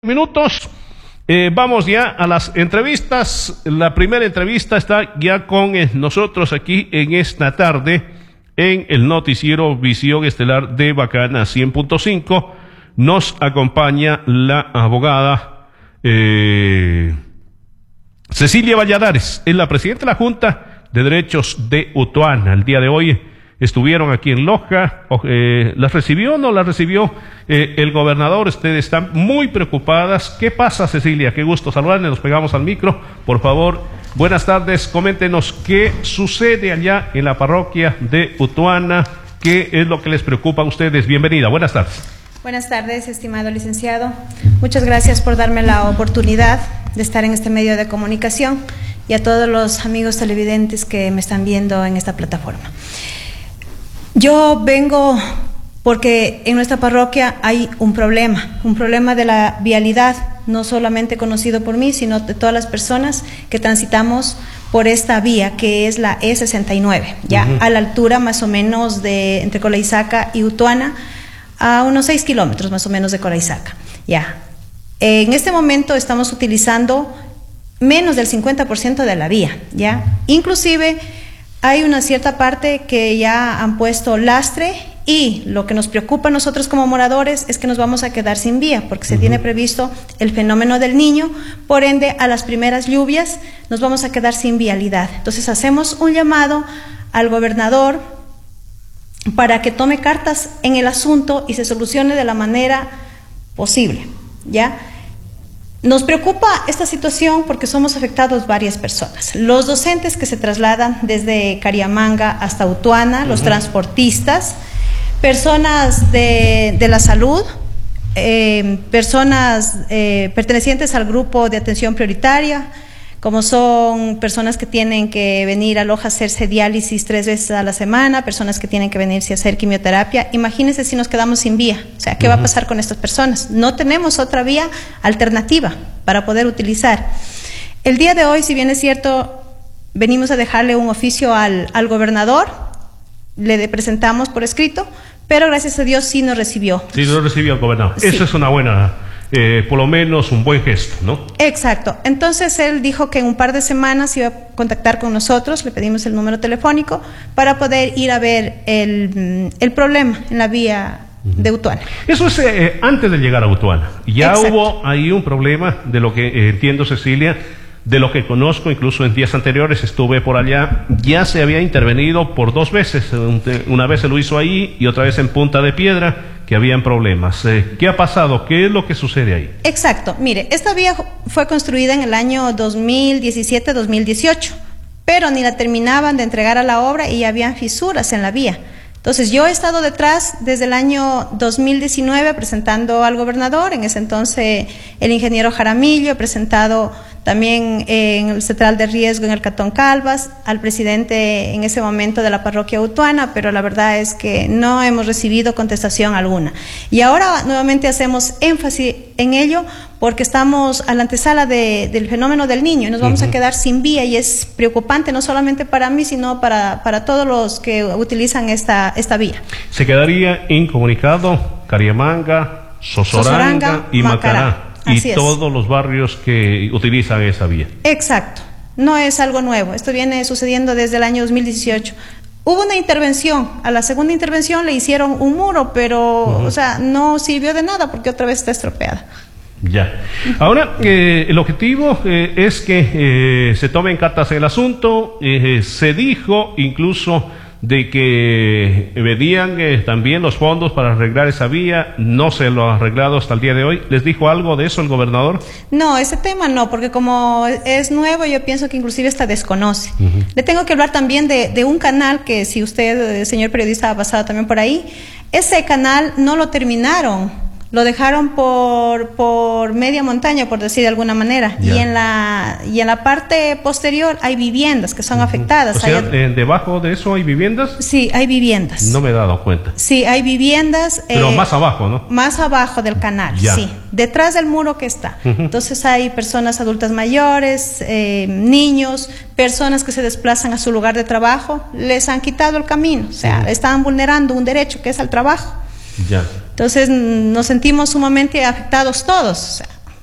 Minutos. Vamos ya a las entrevistas. La primera entrevista está ya con nosotros aquí en esta tarde en el noticiero Visión Estelar de Bacana 100.5. Nos acompaña la abogada Cecilia Valladares, es la presidenta de la Junta de Derechos de Utuana. El día de hoy estuvieron aquí en Loja. ¿Las recibió o no las recibió el gobernador? Ustedes están muy preocupadas. ¿Qué pasa, Cecilia? Qué gusto saludarle. Nos pegamos al micro. Por favor, buenas tardes. Coméntenos qué sucede allá en la parroquia de Utuana. ¿Qué es lo que les preocupa a ustedes? Bienvenida. Buenas tardes. Buenas tardes, estimado licenciado. Muchas gracias por darme la oportunidad de estar en este medio de comunicación y a todos los amigos televidentes que me están viendo en esta plataforma. Yo vengo porque en nuestra parroquia hay un problema de la vialidad, no solamente conocido por mí, sino de todas las personas que transitamos por esta vía, que es la E69, ya a la altura más o menos de entre Colaizaca y Utuana, a unos 6 kilómetros más o menos de Colaizaca, ya. En este momento estamos utilizando menos del 50% de la vía, ya. Inclusive hay una cierta parte que ya han puesto lastre y lo que nos preocupa a nosotros como moradores es que nos vamos a quedar sin vía porque se tiene previsto el fenómeno del Niño, por ende a las primeras lluvias nos vamos a quedar sin vialidad. Entonces hacemos un llamado al gobernador para que tome cartas en el asunto y se solucione de la manera posible, ¿ya? Nos preocupa esta situación porque somos afectados varias personas. Los docentes que se trasladan desde Cariamanga hasta Utuana, los transportistas, personas de la salud, personas pertenecientes al grupo de atención prioritaria, como son personas que tienen que venir a Loja a hacerse diálisis 3 veces a la semana, personas que tienen que venirse a hacer quimioterapia. Imagínense si nos quedamos sin vía, o sea, ¿qué va a pasar con estas personas? No tenemos otra vía alternativa para poder utilizar. El día de hoy, si bien es cierto, venimos a dejarle un oficio al gobernador, le presentamos por escrito, pero gracias a Dios sí nos recibió. Sí, nos recibió el gobernador. Sí. Eso es una buena... por lo menos un buen gesto, ¿no? Exacto. Entonces él dijo que en un par de semanas iba a contactar con nosotros, le pedimos el número telefónico para poder ir a ver el problema en la vía de Utuana. Eso es antes de llegar a Utuana. Ya hubo ahí un problema, de lo que entiendo, Cecilia, de lo que conozco, incluso en días anteriores estuve por allá, ya se había intervenido por 2 veces, una vez se lo hizo ahí y otra vez en Punta de Piedra, que habían problemas. ¿Qué ha pasado? ¿Qué es lo que sucede ahí? Exacto, mire, esta vía fue construida en el año 2017-2018, pero ni la terminaban de entregar a la obra y ya habían fisuras en la vía. Entonces yo he estado detrás desde el año 2019 presentando al gobernador, en ese entonces el ingeniero Jaramillo, he presentado también en el Central de Riesgo en el Cantón Calvas, al presidente en ese momento de la parroquia Utuana, pero la verdad es que no hemos recibido contestación alguna. Y ahora nuevamente hacemos énfasis en ello porque estamos a la antesala del fenómeno del Niño y nos vamos a quedar sin vía y es preocupante no solamente para mí, sino para todos los que utilizan esta vía. Se quedaría incomunicado Cariamanga, Sosoranga y Macará. Y todos los barrios que utilizan esa vía. Exacto, no es algo nuevo, esto viene sucediendo desde el año 2018. Hubo una intervención, a la segunda intervención le hicieron un muro, pero o sea, no sirvió de nada porque otra vez está estropeada. Ya. Ahora, el objetivo es que se tomen cartas en el asunto. Se dijo incluso de que venían también los fondos para arreglar esa vía, no se lo ha arreglado hasta el día de hoy. ¿Les dijo algo de eso el gobernador? No, ese tema no, porque como es nuevo, yo pienso que inclusive hasta desconoce. Le tengo que hablar también de un canal que si usted, señor periodista, ha pasado también por ahí, ese canal no lo terminaron. Lo dejaron por media montaña, por decir de alguna manera. Y en la parte posterior hay viviendas que son afectadas. O sea, ¿debajo de eso hay viviendas? Sí, hay viviendas. No me he dado cuenta. Sí, hay viviendas. Pero más abajo, ¿no? Más abajo del canal, sí. Detrás del muro que está. Entonces hay personas adultas mayores, niños, personas que se desplazan a su lugar de trabajo. Les han quitado el camino. O sea, estaban vulnerando un derecho que es al trabajo. Ya. Entonces nos sentimos sumamente afectados todos. O sea,